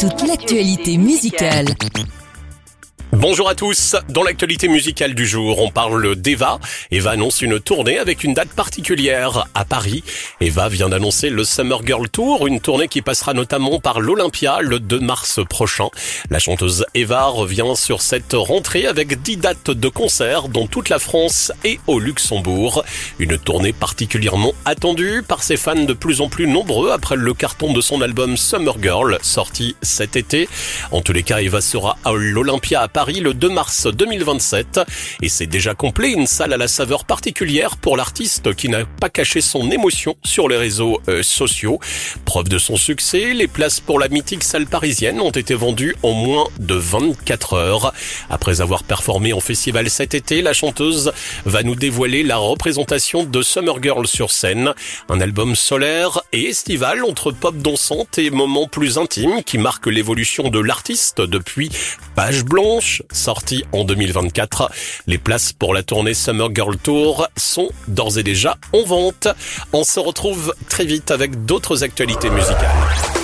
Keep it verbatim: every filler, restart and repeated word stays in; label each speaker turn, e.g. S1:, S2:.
S1: toute l'actualité musicale.
S2: Bonjour à tous. Dans l'actualité musicale du jour, on parle d'Eva. Eva annonce une tournée avec une date particulière à Paris. Eva vient d'annoncer le Summer Girl Tour, une tournée qui passera notamment par l'Olympia le deux mars prochain. La chanteuse Eva revient sur cette rentrée avec dix dates de concerts dans toute la France et au Luxembourg. Une tournée particulièrement attendue par ses fans de plus en plus nombreux après le carton de son album Summer Girl, sorti cet été. En tous les cas, Eva sera à l'Olympia à Paris le deux mars deux mille vingt-sept et c'est déjà complet, une salle à la saveur particulière pour l'artiste qui n'a pas caché son émotion sur les réseaux euh, sociaux. Preuve de son succès, les places pour la mythique salle parisienne ont été vendues en moins de vingt-quatre heures. Après avoir performé en festival cet été, la chanteuse va nous dévoiler la représentation de Summer Girl sur scène, un album solaire et estival entre pop dansante et moments plus intimes qui marquent l'évolution de l'artiste depuis Page Blanche, sorti en deux mille vingt-quatre. Les places pour la tournée Summer Girl Tour sont d'ores et déjà en vente. On se retrouve très vite avec d'autres actualités musicales.